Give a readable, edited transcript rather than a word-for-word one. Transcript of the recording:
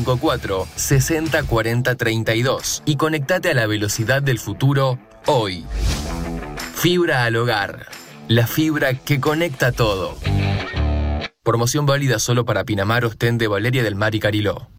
454 60 40 32 y conectate a la velocidad del futuro hoy. Fibra al hogar, la fibra que conecta todo. Promoción válida solo para Pinamar, Ostende, Valeria del Mar y Cariló.